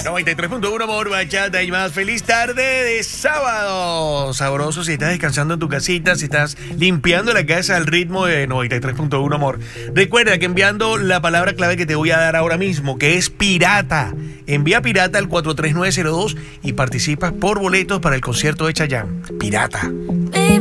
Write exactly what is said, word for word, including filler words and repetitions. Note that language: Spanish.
noventa y tres punto uno Amor, Bachata y más. Feliz tarde de sábado. Sabroso si estás descansando en tu casita, si estás limpiando la casa al ritmo de noventa y tres punto uno Amor. Recuerda que enviando la palabra clave que te voy a dar ahora mismo, que es pirata. Envía pirata al cuatro tres nueve cero dos y participas por boletos para el concierto de Chayanne. Pirata.